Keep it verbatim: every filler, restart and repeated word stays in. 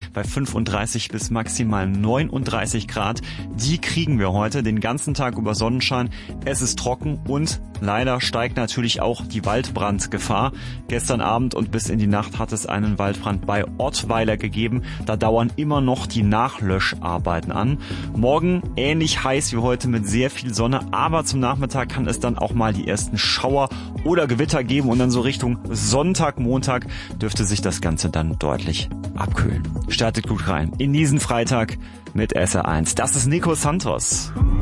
bei fünfunddreißig bis maximal neununddreißig Grad. Die kriegen wir heute den ganzen Tag über Sonnenschein. Es ist trocken und leider steigt natürlich auch die Waldbrandgefahr. Gestern Abend und bis in die Nacht hat es einen Waldbrand bei Ottweiler gegeben. Da dauern immer noch die Nachlöscharbeiten an. Morgen ähnlich heiß wie heute mit sehr viel Sonne, aber zum Nachmittag kann es dann auch mal die ersten Schauer oder Gewitter geben und dann so Richtung Sonntag, Montag dürfte sich das Ganze dann deutlich abkühlen. Startet gut rein in diesen Freitag mit S R eins. Das ist Nico Santos.